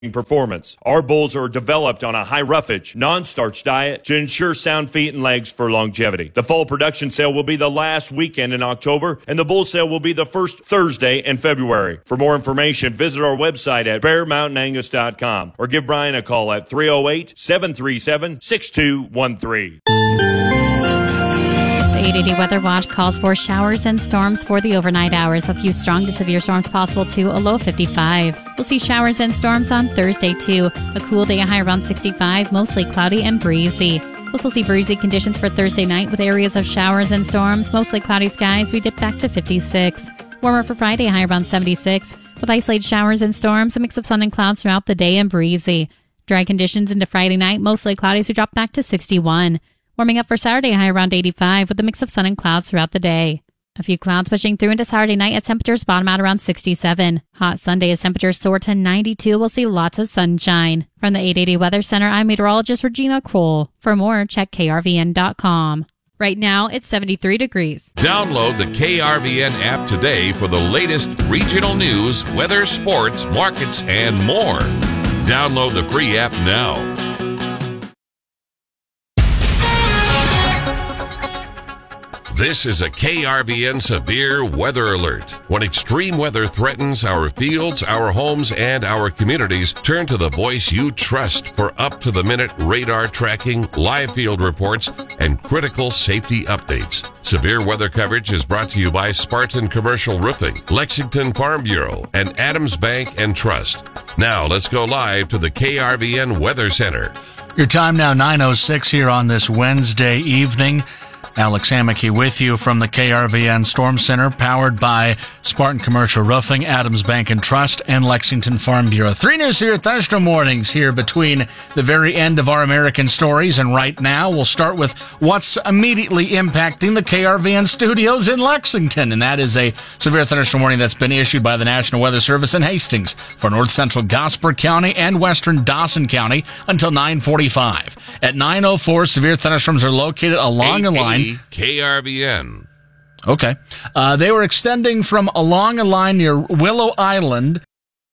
performance. Our bulls are developed on a high roughage, non-starch diet to ensure sound feet and legs for longevity. The fall production sale will be the last weekend in October, and the bull sale will be the first Thursday in February. For more information, visit our website at BearMountainAngus.com or give Brian a call at 308-737-6213. The 880 Weather Watch calls for showers and storms for the overnight hours. A few strong to severe storms possible to a low of 55. We'll see showers and storms on Thursday, too. A cool day, a high around 65, mostly cloudy and breezy. We'll still see breezy conditions for Thursday night with areas of showers and storms, mostly cloudy skies. We dip back to 56. Warmer for Friday, a high around 76, with isolated showers and storms, a mix of sun and clouds throughout the day and breezy. Dry conditions into Friday night, mostly cloudy, so we drop back to 61. Warming up for Saturday, high around 85 with a mix of sun and clouds throughout the day. A few clouds pushing through into Saturday night as temperatures bottom out around 67. Hot Sunday as temperatures soar to 92. We'll see lots of sunshine. From the 880 Weather Center, I'm meteorologist Regina Kroll. For more, check krvn.com. Right now, it's 73 degrees. Download the KRVN app today for the latest regional news, weather, sports, markets, and more. Download the free app now. This is a KRVN severe weather alert. When extreme weather threatens our fields, our homes, and our communities, turn to the voice you trust for up-to-the-minute radar tracking, live field reports, and critical safety updates. Severe weather coverage is brought to you by Spartan Commercial Roofing, Lexington Farm Bureau, and Adams Bank and Trust. Now, let's go live to the KRVN Weather Center. Your time now, 9:06 here on this Wednesday evening. Alex Hammocky with you from the KRVN Storm Center, powered by Spartan Commercial Roofing, Adams Bank and Trust, and Lexington Farm Bureau. 3 News here at Thunderstorm Mornings here between the very end of our American stories, and right now we'll start with what's immediately impacting the KRVN studios in Lexington, and that is a severe thunderstorm warning that's been issued by the National Weather Service in Hastings for north central Gosper County and western Dawson County until 9:45. At 9:04, severe thunderstorms are located along a line. KRVN. Okay. They were extending from along a line near Willow Island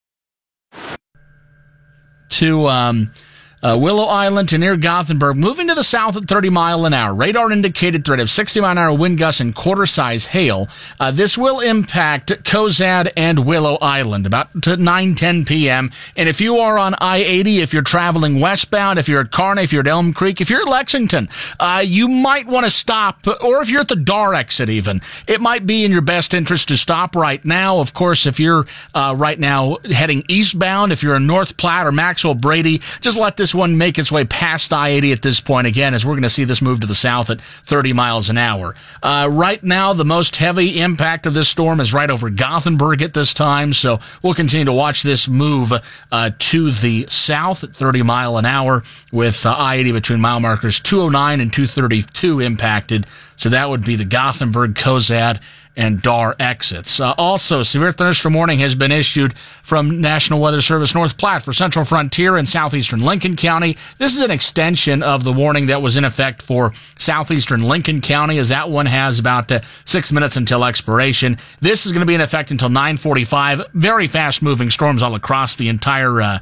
to Willow Island to near Gothenburg, moving to the south at 30 mile an hour. Radar indicated threat of 60 mile an hour wind gusts and quarter-size hail. This will impact Cozad and Willow Island about to 9:10 p.m. And if you are on I-80, if you're traveling westbound, if you're at Kearney, if you're at Elm Creek, if you're at Lexington, you might want to stop, or if you're at the Dar exit even, it might be in your best interest to stop right now. Of course, if you're right now heading eastbound, if you're in North Platte or Maxwell Brady, just let this one make its way past I-80 at this point again, as we're going to see this move to the south at 30 miles an hour. Right now, the most heavy impact of this storm is right over Gothenburg at this time, so we'll continue to watch this move to the south at 30 mile an hour with I-80 between mile markers 209 and 232 impacted. So that would be the Gothenburg, Cozad, and Dar exits. Also, severe thunderstorm warning has been issued from National Weather Service North Platte for Central Frontier and southeastern Lincoln County. This is an extension of the warning that was in effect for southeastern Lincoln County, as that one has about 6 minutes until expiration. This is going to be in effect until 9:45. Very fast-moving storms all across the entire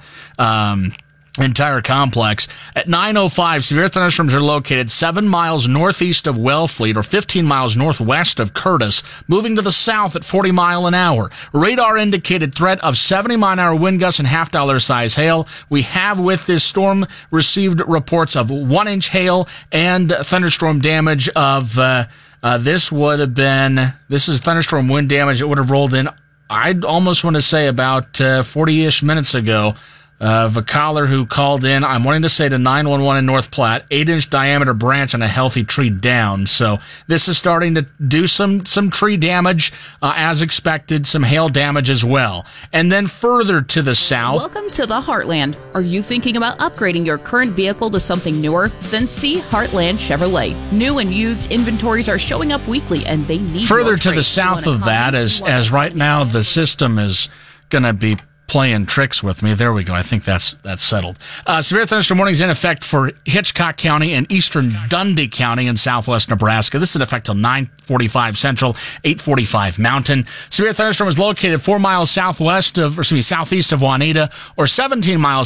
complex. At 9:05, severe thunderstorms are located 7 miles northeast of Wellfleet or 15 miles northwest of Curtis, moving to the south at 40 mile an hour. Radar indicated threat of 70 mile an hour wind gusts and $half size hail. We have with this storm received reports of 1-inch hail and thunderstorm damage of, this is thunderstorm wind damage that would have rolled in, I'd almost want to say about 40-ish minutes ago. Of a caller who called in, I'm wanting to say to 911 in North Platte, 8-inch diameter branch on a healthy tree down. So this is starting to do some tree damage, as expected, some hail damage as well. And then further to the south. Welcome to the Heartland. Are you thinking about upgrading your current vehicle to something newer? Then see Heartland Chevrolet. New and used inventories are showing up weekly, and they need further to the south of that, as right now the system is going to be playing tricks with me. There we go. I think that's settled. Severe thunderstorm warnings in effect for Hitchcock County and eastern Dundee County in southwest Nebraska. This is in effect till 9:45 Central, 8:45 Mountain. Severe thunderstorm is located 4 miles southeast of Juanita, or 17 miles